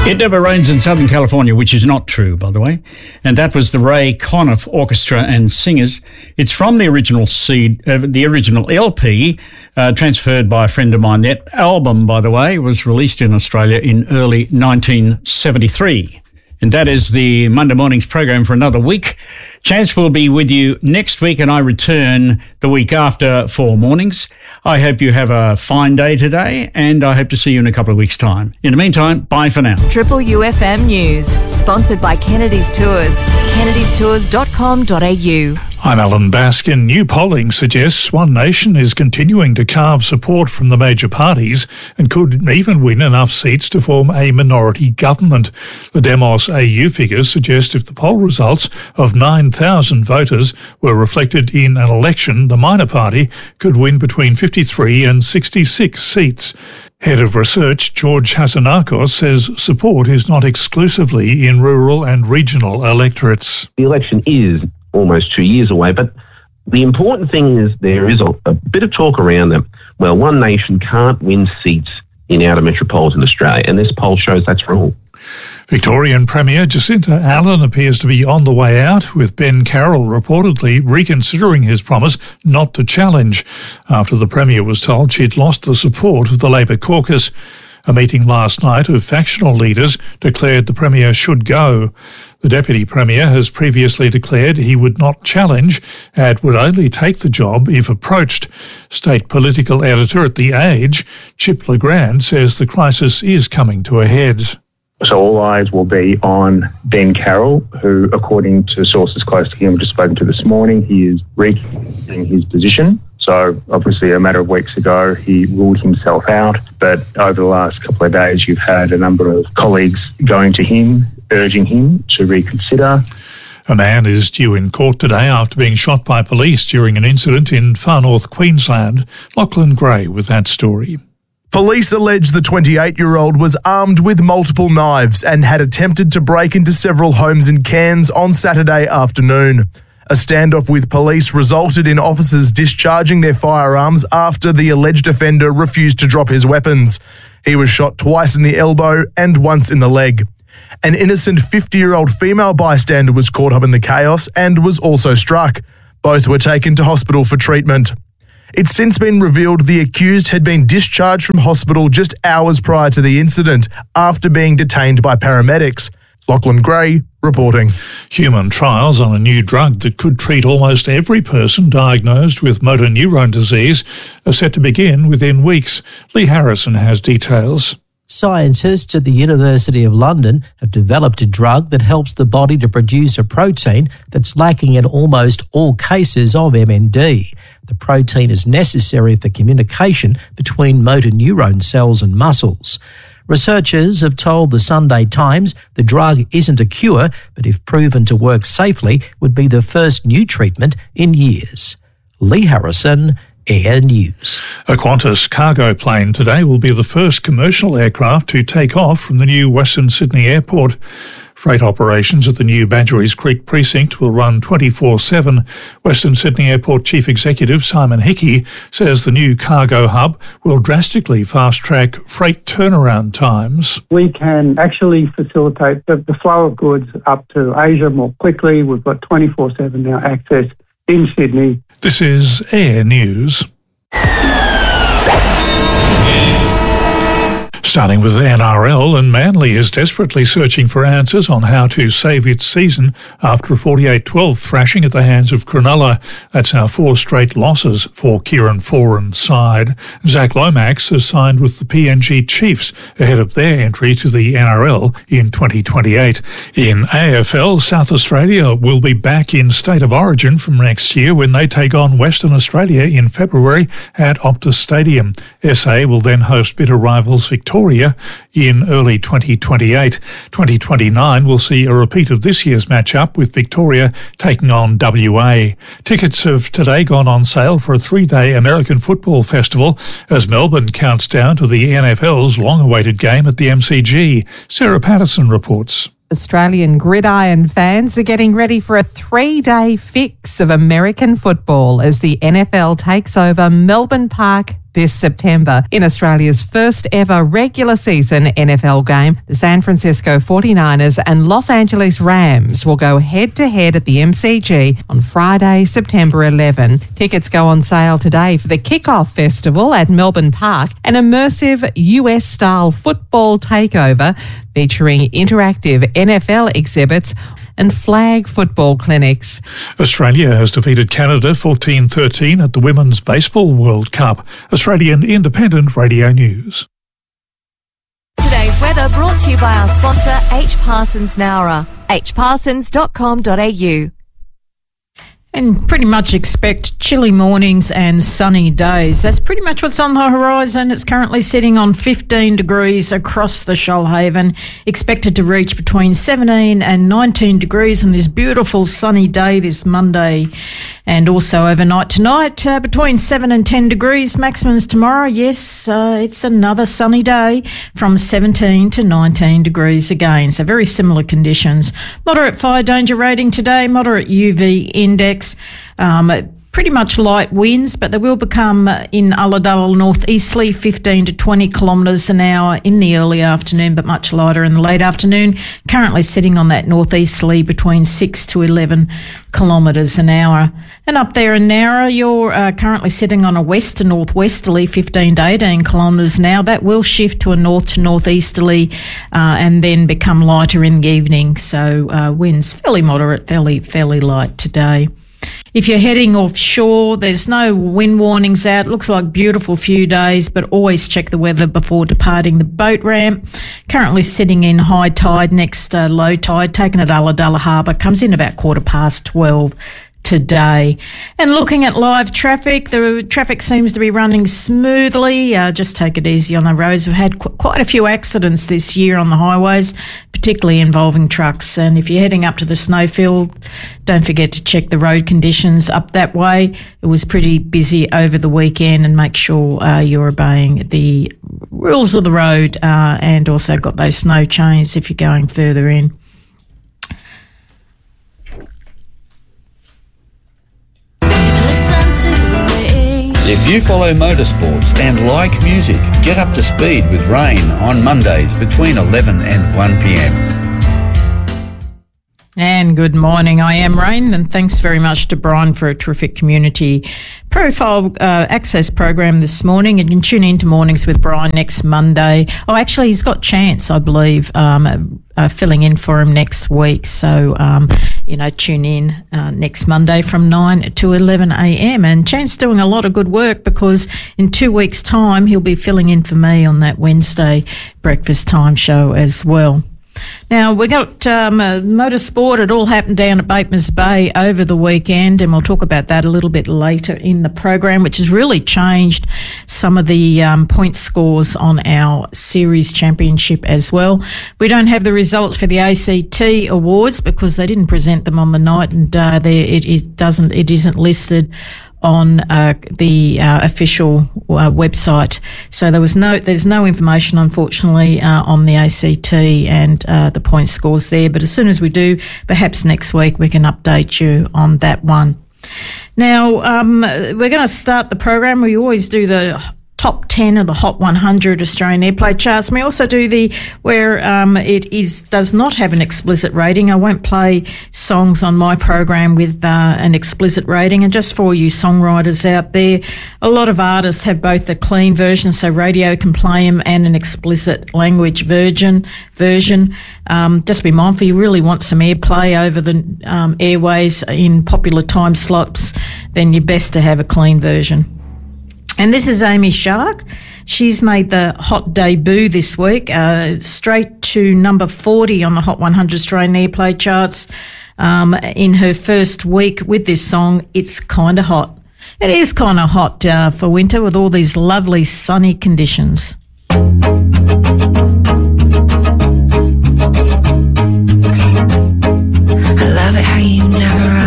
It never rains in Southern California, which is not true, by the way. And that was the Ray Conniff Orchestra and Singers. It's from the original LP, transferred by a friend of mine. That album, by the way, was released in Australia in early 1973. And that is the Monday Mornings program for another week. Chance will be with you next week, and I return the week after for mornings. I hope you have a fine day today, and I hope to see you in a couple of weeks' time. In the meantime, bye for now. Triple UFM News, sponsored by Kennedy's Tours, kennedystours.com.au. I'm Alan Baskin. New polling suggests One Nation is continuing to carve support from the major parties and could even win enough seats to form a minority government. The Demos AU figures suggest if the poll results of 9,000 voters were reflected in an election, the minor party could win between 53 and 66 seats. Head of Research George Hasanakos says support is not exclusively in rural and regional electorates. The election is almost 2 years away, but the important thing is there is a bit of talk around that, well, One Nation can't win seats in outer metropolitan Australia, and this poll shows that's wrong. Victorian Premier Jacinta Allen appears to be on the way out, with Ben Carroll reportedly reconsidering his promise not to challenge after the Premier was told she'd lost the support of the Labor caucus. A meeting last night of factional leaders declared the Premier should go. The Deputy Premier has previously declared he would not challenge and would only take the job if approached. State political editor at The Age, Chip Legrand, says the crisis is coming to a head. So all eyes will be on Ben Carroll, who, according to sources close to him, just spoken to this morning, he is reconsidering his position. So obviously a matter of weeks ago, he ruled himself out. But over the last couple of days, you've had a number of colleagues going to him, urging him to reconsider. A man is due in court today after being shot by police during an incident in far north Queensland. Lachlan Gray with that story. Police allege the 28-year-old was armed with multiple knives and had attempted to break into several homes in Cairns on Saturday afternoon. A standoff with police resulted in officers discharging their firearms after the alleged offender refused to drop his weapons. He was shot twice in the elbow and once in the leg. An innocent 50-year-old female bystander was caught up in the chaos and was also struck. Both were taken to hospital for treatment. It's since been revealed the accused had been discharged from hospital just hours prior to the incident after being detained by paramedics. Lachlan Gray reporting. Human trials on a new drug that could treat almost every person diagnosed with motor neurone disease are set to begin within weeks. Lee Harrison has details. Scientists at the University of London have developed a drug that helps the body to produce a protein that's lacking in almost all cases of MND. The protein is necessary for communication between motor neuron cells and muscles. Researchers have told the Sunday Times the drug isn't a cure, but if proven to work safely, would be the first new treatment in years. Lee Harrison, Air News. A Qantas cargo plane today will be the first commercial aircraft to take off from the new Western Sydney Airport. Freight operations at the new Badgerys Creek precinct will run 24/7. Western Sydney Airport Chief Executive Simon Hickey says the new cargo hub will drastically fast-track freight turnaround times. We can actually facilitate the flow of goods up to Asia more quickly. We've got 24/7 now access in Sydney. This is Air News. Starting with the NRL, and Manly is desperately searching for answers on how to save its season after a 48-12 thrashing at the hands of Cronulla. That's now 4 straight losses for Kieran Foran's side. Zach Lomax has signed with the PNG Chiefs ahead of their entry to the NRL in 2028. In AFL, South Australia will be back in State of Origin from next year when they take on Western Australia in February at Optus Stadium. SA will then host bitter rivals Victoria in early 2028. 2029 will see a repeat of this year's matchup with Victoria taking on WA. Tickets have today gone on sale for a 3-day American football festival as Melbourne counts down to the NFL's long-awaited game at the MCG. Sarah Patterson reports. Australian gridiron fans are getting ready for a 3-day fix of American football as the NFL takes over Melbourne Park this September. In Australia's first ever regular season NFL game, the San Francisco 49ers and Los Angeles Rams will go head-to-head at the MCG on Friday, September 11. Tickets go on sale today for the Kickoff Festival at Melbourne Park, an immersive US-style football takeover featuring interactive NFL exhibits and flag football clinics. Australia has defeated Canada 14-13 at the Women's Baseball World Cup. Australian Independent Radio News. Today's weather brought to you by our sponsor, H. Parsons Nowra, hparsons.com.au. And pretty much expect chilly mornings and sunny days. That's pretty much what's on the horizon. It's currently sitting on 15 degrees across the Shoalhaven. Expected to reach between 17 and 19 degrees on this beautiful sunny day this Monday. And also overnight tonight, between 7 and 10 degrees. Maximums tomorrow, yes, it's another sunny day from 17 to 19 degrees again. So very similar conditions. Moderate fire danger rating today, moderate UV index. Pretty much light winds, but they will become in Ulladulla northeasterly 15 to 20 kilometres an hour in the early afternoon, but much lighter in the late afternoon. Currently sitting on that northeasterly between 6 to 11 kilometres an hour. And up there in Nowra, you're currently sitting on a west to northwesterly 15 to 18 kilometres an hour. That will shift to a north to northeasterly and then become lighter in the evening. So winds fairly moderate, fairly light today. If you're heading offshore, there's no wind warnings out. It looks like a beautiful few days, but always check the weather before departing the boat ramp. Currently sitting in high tide, next low tide, taken at Ulladulla Harbour, comes in about 12:15 today. And looking at live traffic, the traffic seems to be running smoothly. Just take it easy on the roads. We've had quite a few accidents this year on the highways, particularly involving trucks. And if you're heading up to the snowfield, don't forget to check the road conditions up that way. It was pretty busy over the weekend, and make sure you're obeying the rules of the road and also got those snow chains if you're going further in. If you follow motorsports and like music, get up to speed with Rain on Mondays between 11 and 1 p.m. And good morning, I am Rain, and thanks very much to Brian for a terrific community profile access program this morning. And you can tune in to Mornings with Brian next Monday. Oh, actually, he's got Chance, I believe, filling in for him next week. So, tune in next Monday from 9 to 11 a.m. And Chance doing a lot of good work, because in 2 weeks' time, he'll be filling in for me on that Wednesday breakfast time show as well. Now, we got motorsport. It all happened down at Batemans Bay over the weekend, and we'll talk about that a little bit later in the program, which has really changed some of the point scores on our series championship as well. We don't have the results for the ACT awards because they didn't present them on the night, and it isn't listed on the official website. So there's no information, unfortunately, on the ACT and the point scores there. But as soon as we do, perhaps next week, we can update you on that one. Now, we're going to start the program. We always do the top 10 of the Hot 100 Australian Airplay charts. And we also do where it does not have an explicit rating. I won't play songs on my program with an explicit rating. And just for you songwriters out there, a lot of artists have both the clean version, so radio can play them, and an explicit language version. Just be mindful, you really want some airplay over the airways in popular time slots, then you're best to have a clean version. And this is Amy Shark. She's made the hot debut this week, straight to number 40 on the Hot 100 Australian Airplay charts in her first week with this song, It's Kinda Hot. It is kind of hot for winter with all these lovely sunny conditions. I love it how you never